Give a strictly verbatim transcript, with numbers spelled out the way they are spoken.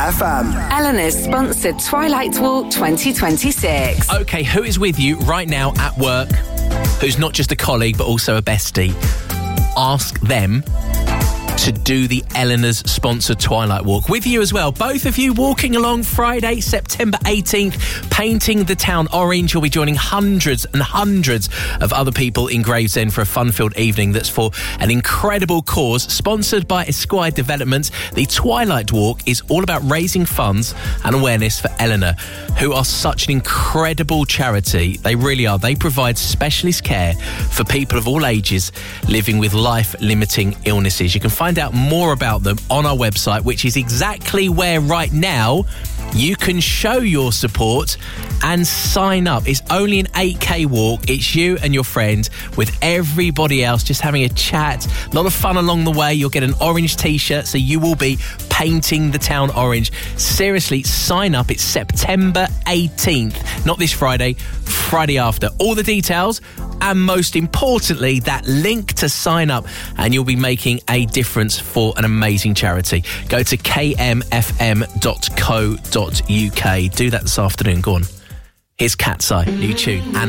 F M. Eleanor's sponsored Twilight Walk twenty twenty-six. OK, who is with you right now at work, who's not just a colleague but also a bestie? Ask them to do the Eleanor's sponsored Twilight Walk with you as well. Both of you walking along Friday, September eighteenth, painting the town orange. You'll be joining hundreds and hundreds of other people in Gravesend for a fun-filled evening that's for an incredible cause. Sponsored by Esquire Developments, the Twilight Walk is all about raising funds and awareness for Eleanor, who are such an incredible charity. They really are. They provide specialist care for people of all ages living with life-limiting illnesses. You can find out more about them on our website, which is exactly where right now you can show your support and sign up. It's only an eight K walk. It's you and your friend with everybody else just having a chat. A lot of fun along the way. You'll get an orange t-shirt, so you will be painting the town orange. Seriously, sign up. It's September eighteenth, not this Friday, Friday after. All the details and most importantly, that link to sign up, and you'll be making a difference for an amazing charity. Go to k m f m dot co dot u k. Do that this afternoon. Go on. Here's Cat's Eye, new tune.